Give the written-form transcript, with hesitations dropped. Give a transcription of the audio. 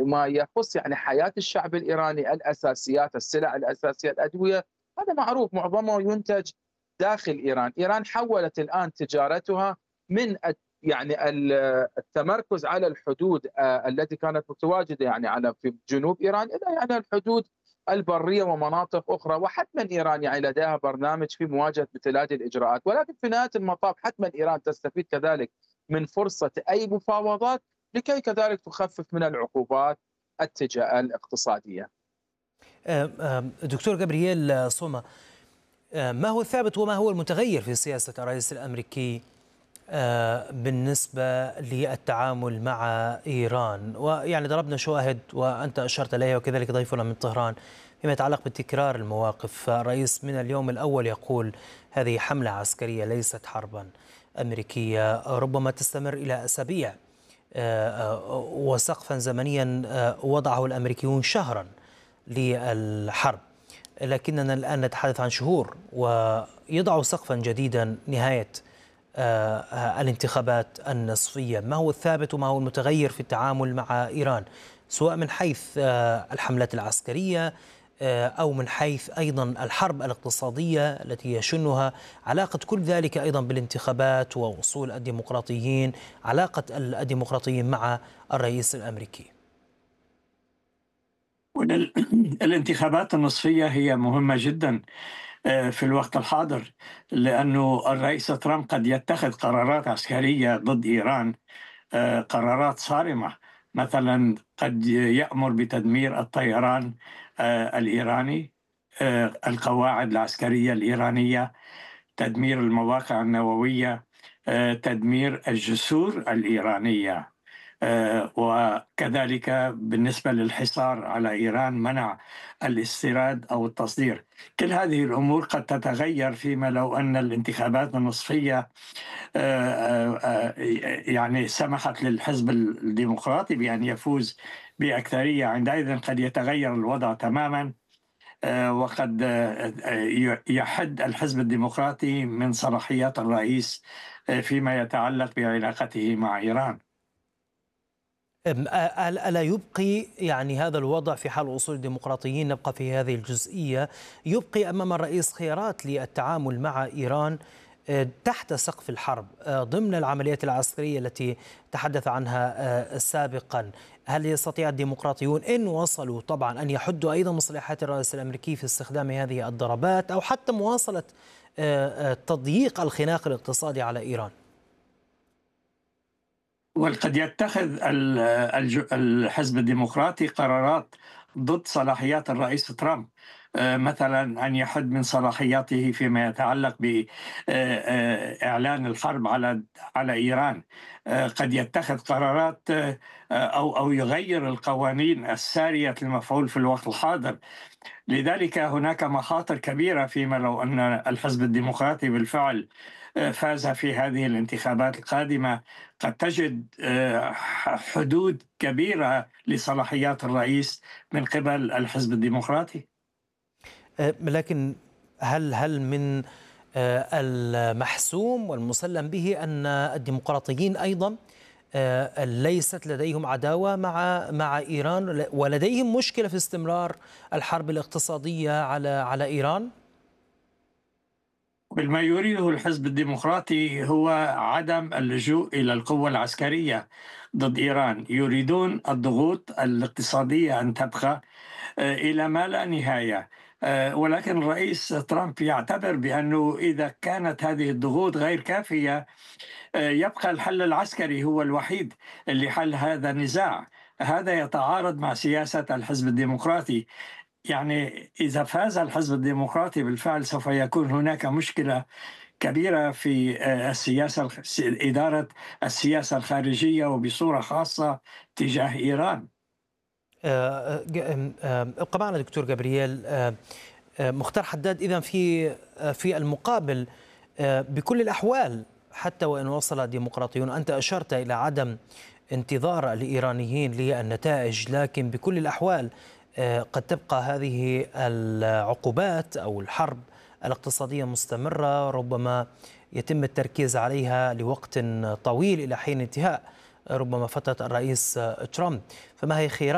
وما يخص يعني حياة الشعب الإيراني، الأساسيات، السلع الأساسية، الأدوية، هذا معروف معظمه ينتج داخل إيران. إيران حولت الآن تجارتها من التمركز على الحدود التي كانت متواجدة يعني في جنوب إيران إلى يعني الحدود البرية ومناطق أخرى. وحتما إيران يعني لديها برنامج في مواجهة مثل هذه الإجراءات، ولكن في نهاية المطاف حتما إيران تستفيد كذلك من فرصة أي مفاوضات لكي كذلك تخفف من العقوبات الاقتصادية. دكتور جابرييل سوما، ما هو الثابت وما هو المتغير في سياسة الرئيس الأمريكي بالنسبة للتعامل مع إيران؟ ويعني ضربنا شواهد وأنت أشرت إليها وكذلك ضيفنا من طهران فيما يتعلق بتكرار المواقف. الرئيس من اليوم الأول يقول هذه حملة عسكرية ليست حربا أمريكية ربما تستمر إلى أسابيع، وسقفا زمنيا وضعه الأمريكيون شهرا للحرب، لكننا الآن نتحدث عن شهور ويضع سقفا جديدا نهاية الانتخابات النصفية. ما هو الثابت وما هو المتغير في التعامل مع إيران، سواء من حيث الحملات العسكرية أو من حيث أيضا الحرب الاقتصادية التي يشنها، علاقة كل ذلك أيضا بالانتخابات ووصول الديمقراطيين، علاقة الديمقراطيين مع الرئيس الأمريكي؟ الانتخابات النصفية هي مهمة جدا في الوقت الحاضر، لأنه الرئيس ترامب قد يتخذ قرارات عسكرية ضد إيران، قرارات صارمة. مثلا قد يأمر بتدمير الطيران الإيراني، القواعد العسكرية الإيرانية، تدمير المواقع النووية، تدمير الجسور الإيرانية، وكذلك بالنسبة للحصار على إيران منع الاستيراد أو التصدير. كل هذه الأمور قد تتغير فيما لو أن الانتخابات النصفية يعني سمحت للحزب الديمقراطي بأن يفوز بأكثرية. عندئذ قد يتغير الوضع تماما، وقد يحد الحزب الديمقراطي من صلاحيات الرئيس فيما يتعلق بعلاقته مع إيران. ألا يبقي يعني هذا الوضع في حال وصول الديمقراطيين، نبقى في هذه الجزئية، يبقي أمام الرئيس خيارات للتعامل مع إيران تحت سقف الحرب ضمن العمليات العسكرية التي تحدث عنها سابقا؟ هل يستطيع الديمقراطيون إن وصلوا طبعا أن يحدوا أيضا مصالحات الرئيس الأمريكي في استخدام هذه الضربات أو حتى مواصلة تضييق الخناق الاقتصادي على إيران؟ وقد يتخذ الحزب الديمقراطي قرارات ضد صلاحيات الرئيس ترامب، مثلا أن يحد من صلاحياته فيما يتعلق بإعلان الحرب على إيران. قد يتخذ قرارات أو يغير القوانين السارية المفعول في الوقت الحاضر. لذلك هناك مخاطر كبيرة فيما لو أن الحزب الديمقراطي بالفعل فاز في هذه الانتخابات القادمة. قد تجد حدود كبيرة لصلاحيات الرئيس من قبل الحزب الديمقراطي. لكن هل من المحسوم والمسلم به أن الديمقراطيين أيضا ليست لديهم عداوة مع إيران ولديهم مشكلة في استمرار الحرب الاقتصادية على إيران؟ ما يريده الحزب الديمقراطي هو عدم اللجوء إلى القوة العسكرية ضد إيران. يريدون الضغوط الاقتصادية أن تبقى إلى ما لا نهاية، ولكن الرئيس ترامب يعتبر بأنه إذا كانت هذه الضغوط غير كافية يبقى الحل العسكري هو الوحيد لحل هذا النزاع. هذا يتعارض مع سياسة الحزب الديمقراطي. يعني إذا فاز الحزب الديمقراطي بالفعل سوف يكون هناك مشكلة كبيرة في إدارة السياسة الخارجية وبصورة خاصة تجاه إيران. ابقى معنا دكتور جابرييل. مختار حداد، إذن في المقابل بكل الأحوال حتى وإن وصل الديمقراطيون، أنت أشرت إلى عدم انتظار الإيرانيين للنتائج، لكن بكل الأحوال قد تبقى هذه العقوبات أو الحرب الاقتصادية مستمرة، ربما يتم التركيز عليها لوقت طويل إلى حين انتهاء ربما فترة الرئيس ترامب. فما هي خيارات